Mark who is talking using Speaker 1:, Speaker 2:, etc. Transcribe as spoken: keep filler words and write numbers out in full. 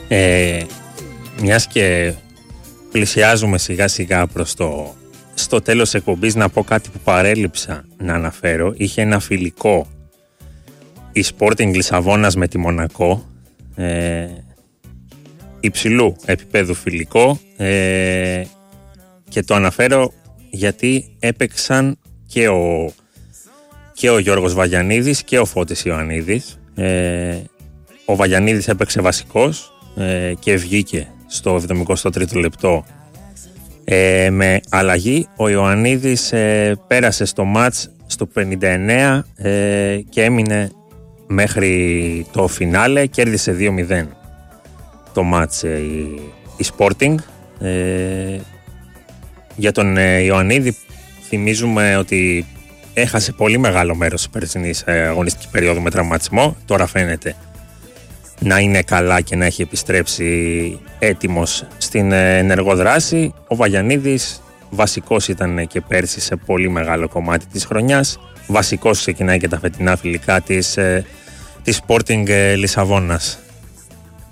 Speaker 1: Ε, μιας και πλησιάζουμε σιγά σιγά προς το στο τέλος εκπομπής, να πω κάτι που παρέλειψα να αναφέρω. Είχε ένα φιλικό η Sporting Λισαβόνας με τη Μονακό, ε, υψηλού επίπεδου φιλικό, ε, και το αναφέρω γιατί έπαιξαν και ο, και ο Γιώργος Βαγιανίδης και ο Φώτης Ιωαννίδης. ε, ο Βαγιανίδης έπαιξε βασικός ε, και βγήκε στο εβδομηκοστό τρίτο λεπτό ε, με αλλαγή. Ο Ιωαννίδης ε, πέρασε στο μάτς στο πενήντα εννέα ε, και έμεινε μέχρι το φινάλε, κέρδισε δύο μηδέν το μάτς ε, η, η Sporting. ε, για τον ε, Ιωαννίδη θυμίζουμε ότι έχασε πολύ μεγάλο μέρος της περσινής ε, αγωνιστική περίοδου με τραυματισμό. Τώρα φαίνεται να είναι καλά και να έχει επιστρέψει έτοιμος στην ενεργό δράση. Ο Βαγιανίδης βασικός ήταν και πέρσι σε πολύ μεγάλο κομμάτι της χρονιάς. Βασικός ξεκινάει και τα φετινά φιλικά της, της Sporting Λισαβόνας.